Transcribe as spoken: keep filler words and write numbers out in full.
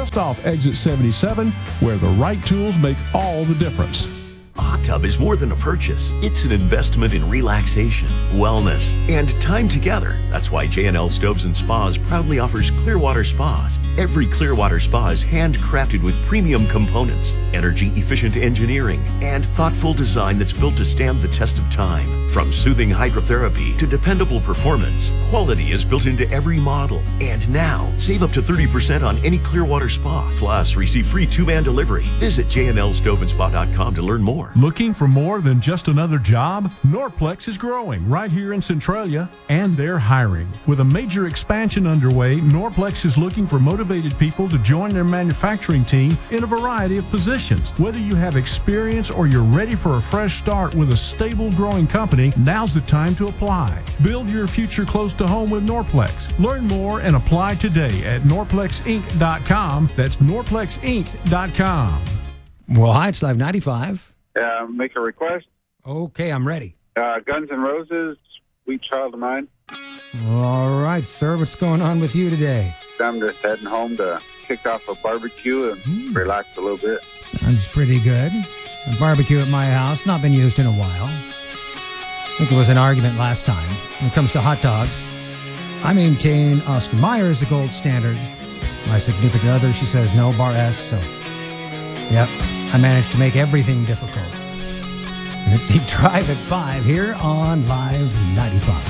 just off exit seventy-seven, where the right tools make all the difference. A hot tub is more than a purchase. It's an investment in relaxation, wellness, and time together. That's why J and L Stoves and Spas proudly offers Clearwater Spas. Every Clearwater Spa is handcrafted with premium components, energy-efficient engineering, and thoughtful design that's built to stand the test of time. From soothing hydrotherapy to dependable performance, quality is built into every model. And now, save up to thirty percent on any Clearwater Spa. Plus, receive free two-man delivery. Visit J and L stove and spa dot com to learn more. Looking for more than just another job? Norplex is growing right here in Centralia, and they're hiring. With a major expansion underway, Norplex is looking for motivated people to join their manufacturing team in a variety of positions. Whether you have experience or you're ready for a fresh start with a stable, growing company, now's the time to apply. Build your future close to home with Norplex. Learn more and apply today at norplex inc dot com. That's norplex inc dot com. Well, hi, it's Live ninety-five. Uh, make a request. Okay, I'm ready. Uh, Guns N' Roses, Sweet Child of Mine. All right, sir. What's going on with you today? I'm just heading home to kick off a barbecue and Mm. relax a little bit. Sounds pretty good. A barbecue at my house, not been used in a while. I think it was an argument last time. When it comes to hot dogs, I maintain Oscar Mayer is the gold standard. My significant other, she says no, bar S, so yep, I managed to make everything difficult. Let's see, Drive at five here on Live ninety-five.